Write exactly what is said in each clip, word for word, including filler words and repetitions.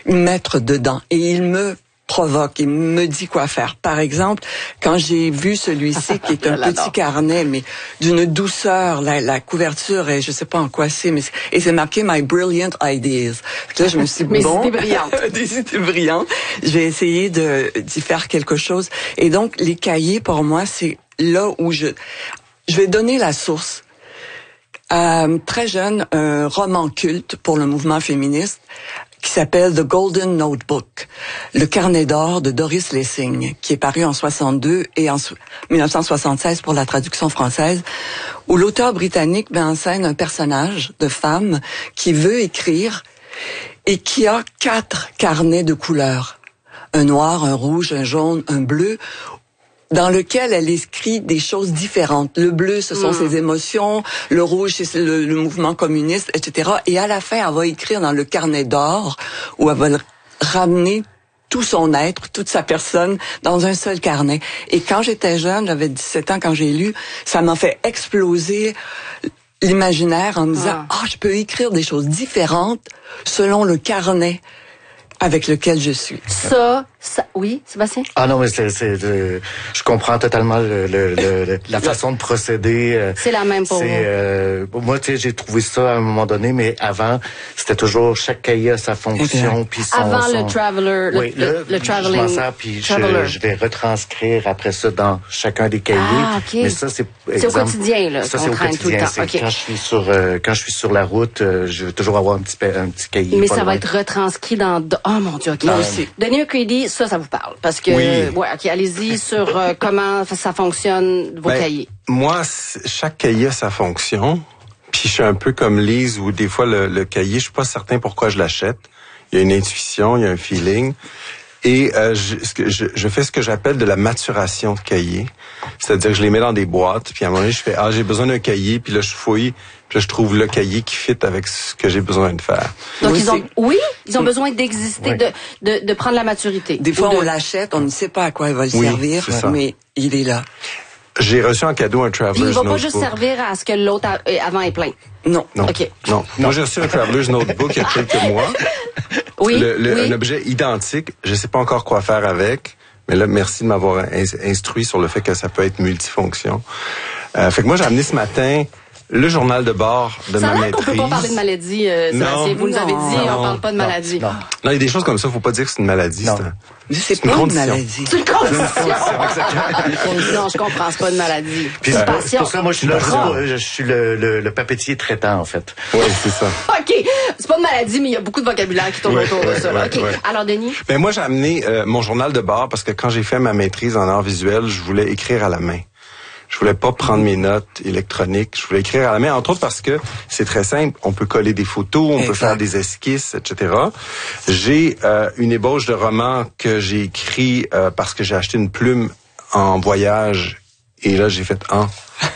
mettre dedans. Et il me provoque, il me dit quoi faire. Par exemple, quand j'ai vu celui-ci, qui est un petit carnet, mais d'une douceur, la, la couverture, et je sais pas en quoi c'est, mais c'est, et c'est marqué « My brilliant ideas ». Là, je me suis dit, mais bon, idées brillantes. des idées brillantes. Je vais essayer de, d'y faire quelque chose. Et donc, les cahiers, pour moi, c'est là où je, je vais donner la source. Euh, très jeune, un roman culte pour le mouvement féministe, qui s'appelle The Golden Notebook, le carnet d'or de Doris Lessing, qui est paru en soixante-deux et en dix-neuf cent soixante-seize pour la traduction française, où l'auteur britannique met en scène un personnage de femme qui veut écrire et qui a quatre carnets de couleurs. Un noir, un rouge, un jaune, un bleu, dans lequel elle écrit des choses différentes. Le bleu, ce sont mmh. ses émotions, le rouge, c'est le, le mouvement communiste, et cetera. Et à la fin, elle va écrire dans le carnet d'or, où elle va ramener tout son être, toute sa personne, dans un seul carnet. Et quand j'étais jeune, j'avais dix-sept ans quand j'ai lu, ça m'a fait exploser l'imaginaire en me disant « Ah, oh, je peux écrire des choses différentes selon le carnet avec lequel je suis. » Ça, ça, oui, Sébastien? Ah non, mais c'est, c'est, euh, je comprends totalement le, le, le, la façon de procéder. Euh, c'est la même pour c'est, moi. Euh, moi, tu sais, j'ai trouvé ça à un moment donné, mais avant, c'était toujours chaque cahier a sa fonction, puis son. Avant son, le traveler, oui, le, là, le, le traveling. Je m'en sers, puis je, je vais retranscrire après ça dans chacun des cahiers. Ah, ok. Mais ça, c'est. C'est exemple, au quotidien, là. Ça, c'est au quotidien. Tout le temps. C'est okay. Quand je suis sur, euh, quand je suis sur la route, euh, je veux toujours avoir un petit, un petit cahier. Mais ça loin. Va être retranscrit dans. Oh mon Dieu, ok. Moi aussi. Denis O'Crady, ça, ça vous parle, parce que. Oui. Ouais, ok, allez-y sur euh, comment ça fonctionne vos ben, cahiers. Moi, chaque cahier a sa fonction. Puis je suis un peu comme Lise où des fois le, le cahier, je suis pas certain pourquoi je l'achète. Il y a une intuition, il y a un feeling. Et euh, je, ce que je, je fais ce que j'appelle de la maturation de cahier. C'est-à-dire que je les mets dans des boîtes, puis à un moment donné, je fais « Ah, j'ai besoin d'un cahier », puis là, je fouille, puis là, je trouve le cahier qui fit avec ce que j'ai besoin de faire. Donc, oui, ils ont, oui, ils ont besoin d'exister, oui. de, de, de prendre la maturité. Des fois, de... on l'achète, on ne sait pas à quoi il va le oui, servir, mais il est là. J'ai reçu en cadeau un Traveler's Notebook. Il va pas juste servir à ce que l'autre avant est plein. Non. Non. OK. Non. Moi, j'ai reçu un Traveler's Notebook il y a quelques mois. Oui. Le, le, oui. Un objet identique. Je sais pas encore quoi faire avec. Mais là, merci de m'avoir instruit sur le fait que ça peut être multifonction. Euh, fait que moi, j'ai amené ce matin le journal de bord de ça ma a l'air maîtrise. qu'on peut pas parler de maladie, euh, Sébastien. Vous nous avez dit, non, on parle pas de maladie. Non, non. non, il y a des choses comme ça, faut pas dire que c'est une maladie. Non. C'est, un, c'est, c'est pas une, une maladie. C'est une condition. Non, je comprends, c'est pas une maladie. Puis c'est, c'est, passion. c'est pour ça, moi, je suis là, je, je suis le, le, le papetier traitant, en fait. Oui, c'est ça. OK. C'est pas une maladie, mais il y a beaucoup de vocabulaire qui tourne ouais, autour ouais, de ça. Ouais, OK. Ouais. Alors, Denis? Ben, moi, j'ai amené euh, mon journal de bord parce que quand j'ai fait ma maîtrise en art visuel, je voulais écrire à la main. Je voulais pas prendre mes notes électroniques. Je voulais écrire à la main, entre autres parce que c'est très simple. On peut coller des photos, on exact. Peut faire des esquisses, et cetera. J'ai euh, une ébauche de roman que j'ai écrit euh, parce que j'ai acheté une plume en voyage et là j'ai fait un.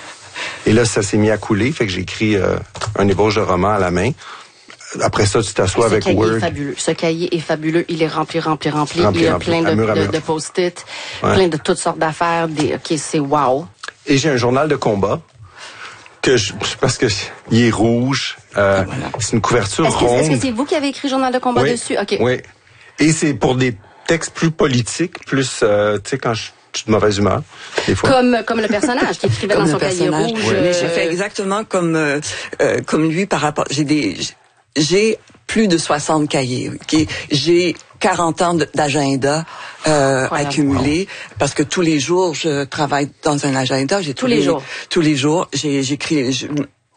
Et là ça s'est mis à couler, fait que j'ai écrit euh, un ébauche de roman à la main. Après ça, tu t'assois avec Word. Ce cahier est fabuleux. Ce cahier est fabuleux. Il est rempli, rempli, rempli. rempli il y a rempli, plein de, de, de post-it, ouais. plein de toutes sortes d'affaires. Des, OK, c'est wow. Et j'ai un journal de combat que je, parce que il est rouge. Euh, voilà. C'est une couverture est-ce que, ronde. Est-ce que c'est vous qui avez écrit journal de combat oui, dessus? OK. Oui. Et c'est pour des textes plus politiques, plus, euh, tu sais, quand je suis de mauvaise humeur, des fois. Comme, comme le personnage qui écrivait dans son cahier rouge. Oui, mais j'ai fait exactement comme, euh, euh, comme lui par rapport, j'ai des, j'ai plus de soixante cahiers. Okay? J'ai quarante ans d'agenda euh, accumulé parce que tous les jours je travaille dans un agenda. J'ai tous, tous les, les jours. Tous les jours, j'ai j'écris je,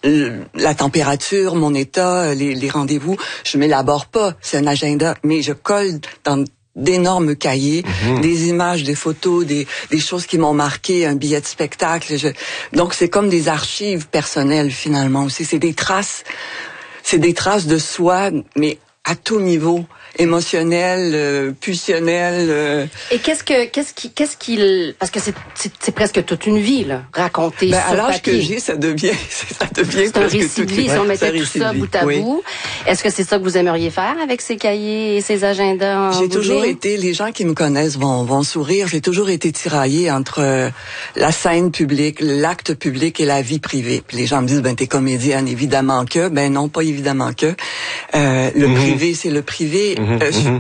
la température, mon état, les, les rendez-vous. Je m'élabore pas. C'est un agenda, mais je colle dans d'énormes cahiers, mm-hmm. des images, des photos, des, des choses qui m'ont marqué, un billet de spectacle. Je, donc c'est comme des archives personnelles finalement aussi. C'est des traces. C'est des traces de soi, mais à tout niveau, émotionnel, euh, pulsionnel. Euh... Et qu'est-ce que, qu'est-ce qui, qu'est-ce qu'il, parce que c'est, c'est, c'est presque toute une vie là, racontée ben, sur à l'âge papier. que j'ai, ça devient, ça devient. C'est un récit de vie. Si on mettait tout ça bout à bout, est-ce que c'est ça que vous aimeriez faire avec ces cahiers et ces agendas? J'ai toujours été, les gens qui me connaissent vont, vont sourire. J'ai toujours été tiraillée entre la scène publique, l'acte public et la vie privée. Puis les gens me disent, ben t'es comédienne, évidemment que. Ben non, pas évidemment que. Euh, le mm-hmm. privé, c'est le privé. Mm-hmm. Euh, mm-hmm.